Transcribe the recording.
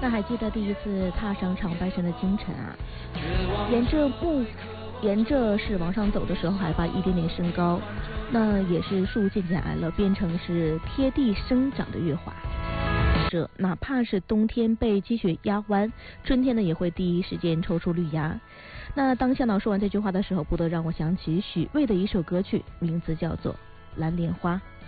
那还记得第一次踏上长白山的清晨啊，沿着是往上走的时候，海拔一点点升高，那也是树渐渐矮了，变成是贴地生长的月华。这哪怕是冬天被积雪压弯，春天呢也会第一时间抽出绿芽。那当向导说完这句话的时候，不得让我想起许巍的一首歌曲，名字叫做《蓝莲花》。